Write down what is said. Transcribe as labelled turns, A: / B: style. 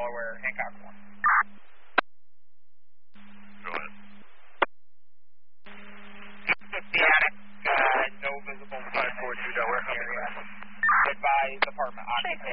A: Delaware, Hancock 1.
B: Go ahead.
A: Attic, no visible
B: 542 Delaware,
A: area. Advise apartment occupancy.